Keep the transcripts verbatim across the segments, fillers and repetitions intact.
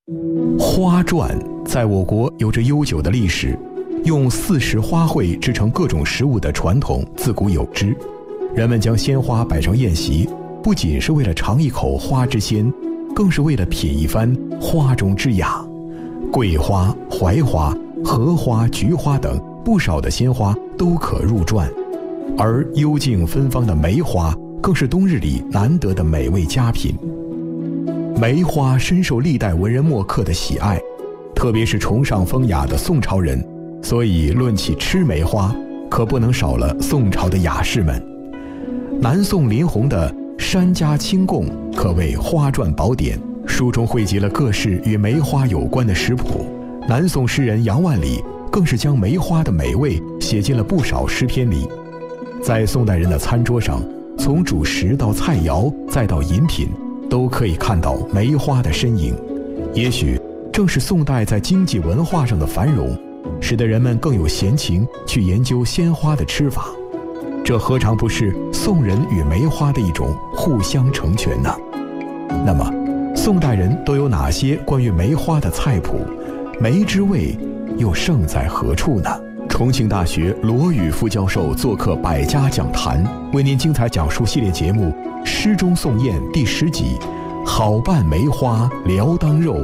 花馔在我国有着悠久的历史，用四时花卉制成各种食物的传统自古有之。人们将鲜花摆成宴席，不仅是为了尝一口花之鲜，更是为了品一番花中之雅。桂花、槐花、荷花、菊花等不少的鲜花都可入馔，而幽静芬芳的梅花更是冬日里难得的美味佳品。梅花深受历代文人墨客的喜爱，特别是崇尚风雅的宋朝人，所以论起吃梅花，可不能少了宋朝的雅士们。南宋林洪的《山家清供》可谓花馔宝典，书中汇集了各式与梅花有关的食谱。南宋诗人杨万里更是将梅花的美味写进了不少诗篇里。在宋代人的餐桌上，从主食到菜肴再到饮品，都可以看到梅花的身影。也许正是宋代在经济文化上的繁荣，使得人们更有闲情去研究鲜花的吃法。这何尝不是宋人与梅花的一种互相成全呢？那么宋代人都有哪些关于梅花的菜谱？梅之味又胜在何处呢？重庆大学罗宇副教授做客百家讲坛，为您精彩讲述系列节目《诗中宋宴》第十集，好拌梅花聊当肉。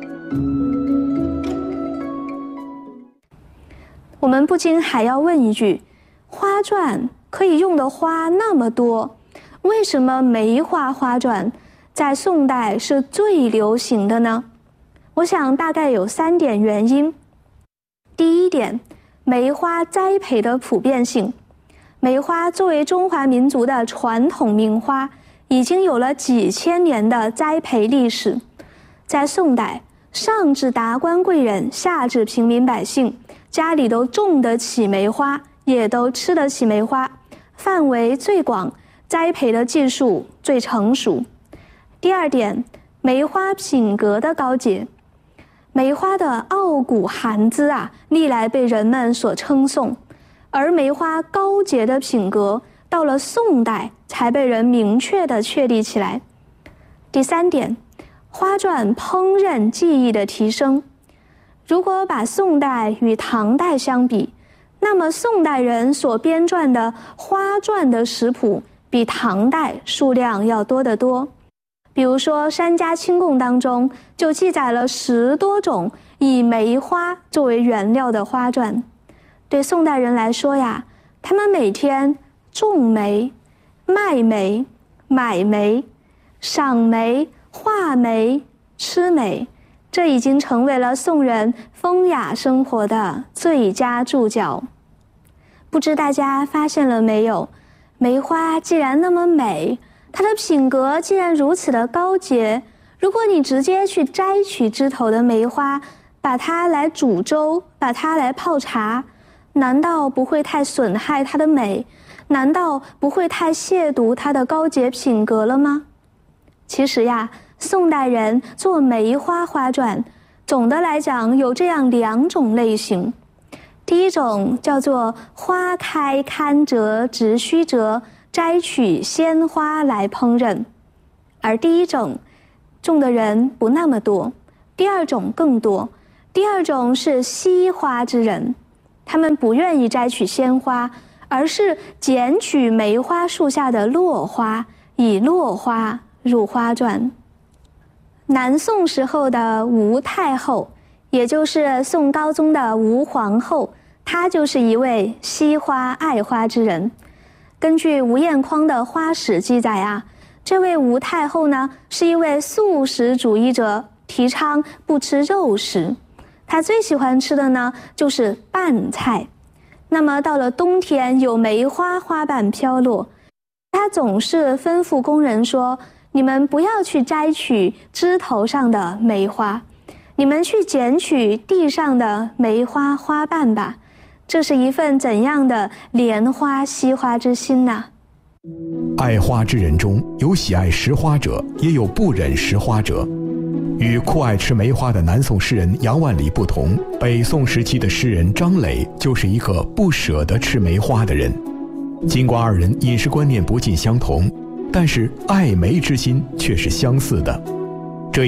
我们不禁还要问一句，花馔可以用的花那么多，为什么梅花花馔在宋代是最流行的呢？我想大概有三点原因。第一点，梅花栽培的普遍性。梅花作为中华民族的传统名花，已经有了几千年的栽培历史。在宋代，上至达官贵人，下至平民百姓，家里都种得起梅花，也都吃得起梅花，范围最广，栽培的技术最成熟。第二点，梅花品格的高洁。梅花的傲骨寒姿啊，历来被人们所称颂，而梅花高洁的品格到了宋代才被人明确地确立起来。第三点，花馔烹饪技艺的提升。如果把宋代与唐代相比，那么宋代人所编撰的花馔的食谱比唐代数量要多得多。比如说《山家清供》当中就记载了十多种以梅花作为原料的花馔。对宋代人来说呀，他们每天种梅、卖梅、买梅、赏梅、画梅、吃梅，这已经成为了宋人风雅生活的最佳注脚。不知大家发现了没有，梅花既然那么美，它的品格既然如此的高洁，如果你直接去摘取枝头的梅花，把它来煮粥，把它来泡茶，难道不会太损害它的美？难道不会太亵渎它的高洁品格了吗？其实呀，宋代人做梅花花馔，总的来讲有这样两种类型。第一种叫做花开堪折直须折，摘取鲜花来烹饪，而第一种种的人不那么多，第二种更多。第二种是惜花之人，他们不愿意摘取鲜花，而是捡取梅花树下的落花，以落花入花馔。南宋时候的吴太后，也就是宋高宗的吴皇后，她就是一位惜花爱花之人。根据吴彦匡的《花史》记载啊，这位吴太后呢是一位素食主义者，提倡不吃肉食。她最喜欢吃的呢就是拌菜。那么到了冬天，有梅花花瓣飘落，她总是吩咐工人说：“你们不要去摘取枝头上的梅花，你们去捡取地上的梅花花瓣吧。”这是一份怎样的怜花惜花之心呐、啊！ 爱花之人中有喜爱食花者，也有不忍食花者。与酷爱吃梅花的南宋诗人杨万里不同，北宋时期的诗人张磊就是一个不舍得吃梅花的人。尽管二人饮食观念不尽相同，但是爱梅之心却是相似的。这一点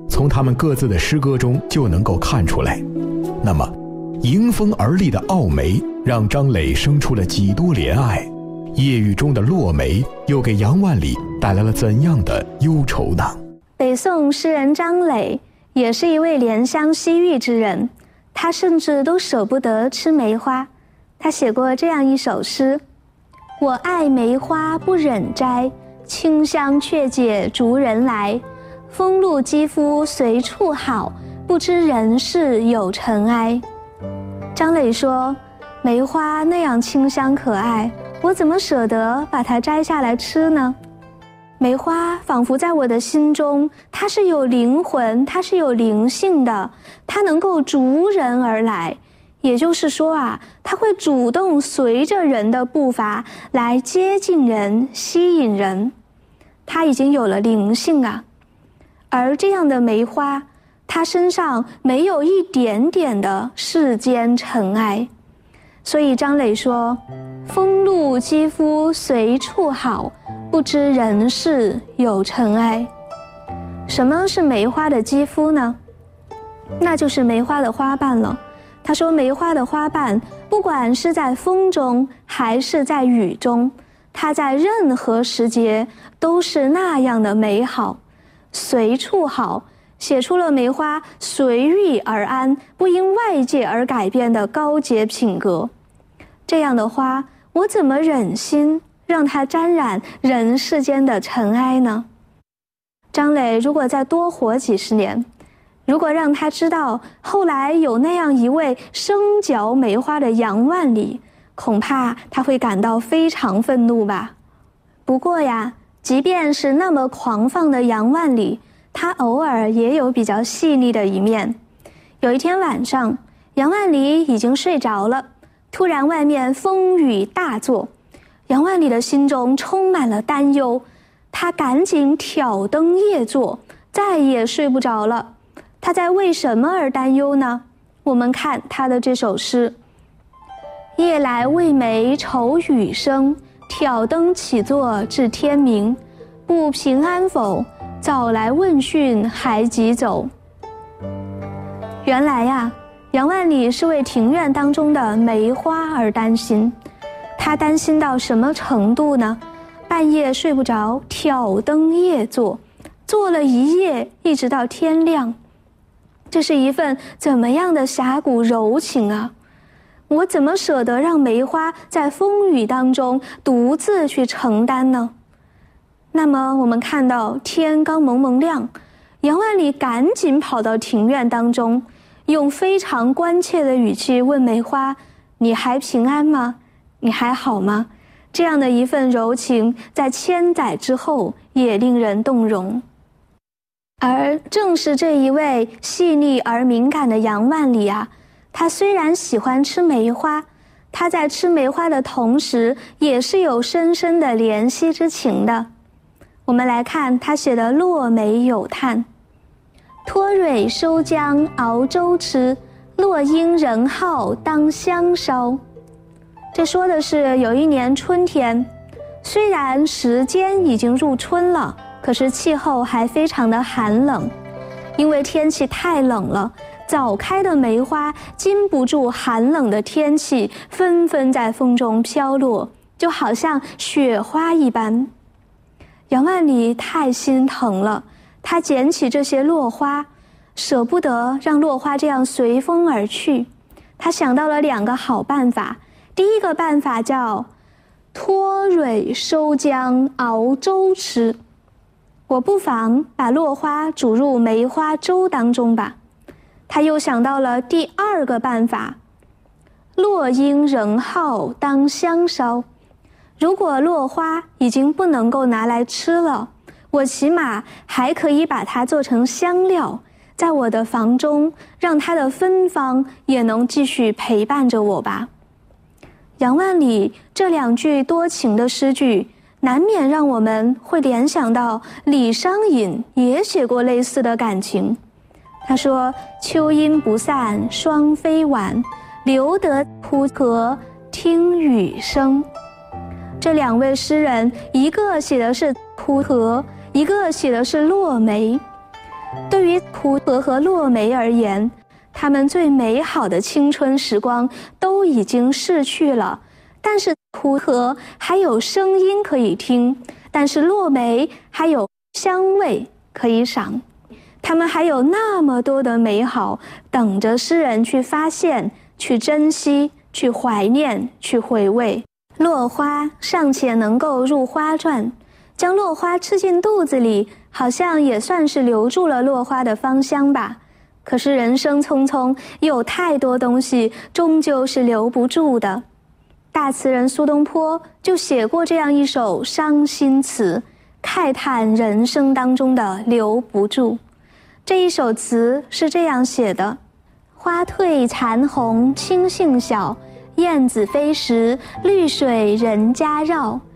从他们各自的诗歌中就能够看出来。那么迎风而立的傲梅让张磊生出了几多怜爱，夜雨中的落梅又给杨万里带来了怎样的忧愁呢？ 北宋诗人张磊也是一位怜香惜玉之人，他甚至都舍不得吃梅花。他写过这样一首诗：我爱梅花不忍摘，清香却解逐人来。风露肌肤随处好，不知人世有尘埃。张磊说，梅花那样清香可爱，我怎么舍得把它摘下来吃呢？梅花仿佛在我的心中，它是有灵魂，它是有灵性的，它能够逐人而来。也就是说啊，它会主动随着人的步伐来接近人，吸引人，它已经有了灵性啊。而这样的梅花，它身上没有一点点的世间尘埃。所以张磊说，风露肌肤随处好，不知人世有尘埃。什么是梅花的肌肤呢？那就是梅花的花瓣了。他说，梅花的花瓣不管是在风中还是在雨中，它在任何时节都是那样的美好。随处好，写出了梅花随遇而安，不因外界而改变的高洁品格。这样的花，我怎么忍心让它沾染人世间的尘埃呢？张磊如果再多活几十年，如果让他知道后来有那样一位生嚼梅花的杨万里，恐怕他会感到非常愤怒吧。不过呀，即便是那么狂放的杨万里，他偶尔也有比较细腻的一面。有一天晚上，杨万里已经睡着了，突然外面风雨大作，杨万里的心中充满了担忧，他赶紧挑灯夜坐，再也睡不着了。他在为什么而担忧呢？我们看他的这首诗：夜来未梅愁雨声，挑灯起坐至天明。不平安否？早来问讯还急走。原来呀、啊，杨万里是为庭院当中的梅花而担心。他担心到什么程度呢？半夜睡不着，挑灯夜坐，坐了一夜，一直到天亮。这是一份怎么样的侠骨柔情啊！我怎么舍得让梅花在风雨当中独自去承担呢？那么我们看到天刚蒙蒙亮，杨万里赶紧跑到庭院当中，用非常关切的语气问梅花：你还平安吗？你还好吗？这样的一份柔情，在千载之后也令人动容。而正是这一位细腻而敏感的杨万里啊，他虽然喜欢吃梅花，他在吃梅花的同时，也是有深深的怜惜之情的。我们来看他写的《落梅有叹》：托蕊收浆熬粥吃，落英人好当香烧。这说的是有一年春天，虽然时间已经入春了，可是气候还非常的寒冷。因为天气太冷了，早开的梅花经不住寒冷的天气，纷纷在风中飘落，就好像雪花一般。杨万里太心疼了，他捡起这些落花，舍不得让落花这样随风而去。他想到了两个好办法。第一个办法叫托蕊收浆熬粥吃，我不妨把落花煮入梅花粥当中吧。他又想到了第二个办法，落英人好当香烧。如果落花已经不能够拿来吃了，我起码还可以把它做成香料，在我的房中，让它的芬芳也能继续陪伴着我吧。杨万里这两句多情的诗句，难免让我们会联想到李商隐也写过类似的感情。他说：秋阴不散双飞晚，留得浦河听雨声。这两位诗人，一个写的是浦河，一个写的是落梅。 对于蒲河和落梅而言，他们最美好的青春时光都已经逝去了。但是蒲河还有声音可以听，但是落梅还有香味可以赏。他们还有那么多的美好等着诗人去发现、去珍惜、去怀念、去回味。落花尚且能够入花传，将落花吃进肚子里，好像也算是留住了落花的芳香吧。可是人生匆匆，有太多东西终究是留不住的。大词人苏东坡就写过这样一首伤心词，慨叹人生当中的留不住。这一首词是这样写的：花褪残红青杏小，燕子飞时绿水人家绕。